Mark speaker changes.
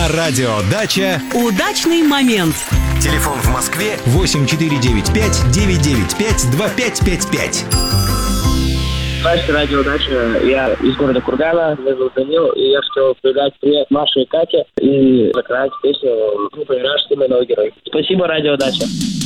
Speaker 1: На радио «Дача»
Speaker 2: удачный момент.
Speaker 1: Телефон в Москве 8495-995-2555.
Speaker 3: Здравствуйте, радио «Дача». Я из города Кургана, меня зовут Данил, и я хотел передать привет Маше и Кате и закрасить песню группы «Раш» «Ты мой новый герой». Спасибо, радио «Дача».